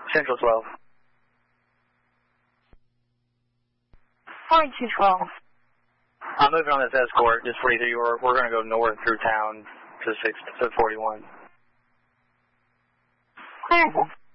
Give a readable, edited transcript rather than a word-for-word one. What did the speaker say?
Central 12. Flight 212. I'm moving on this escort just for either you or we're going to go north through town to 41. Clearable.